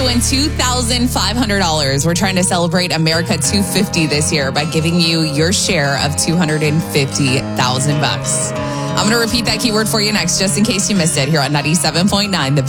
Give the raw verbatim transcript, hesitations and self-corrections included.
win two thousand five hundred dollars. We're trying to celebrate America two hundred fifty this year by giving you your share of two hundred fifty thousand bucks. I'm going to repeat that keyword for you next, just in case you missed it, here on ninety-seven point nine. The